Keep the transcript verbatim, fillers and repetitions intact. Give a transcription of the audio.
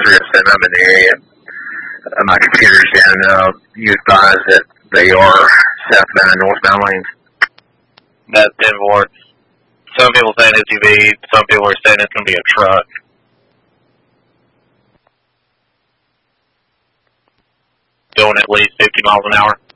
address, and I'm in the area. Uh, my computer's in. Uh, you advise that they are southbound and northbound lanes. That's ten four. Some people saying S U V, some people are saying it's going to be a truck. Going at least fifty miles an hour.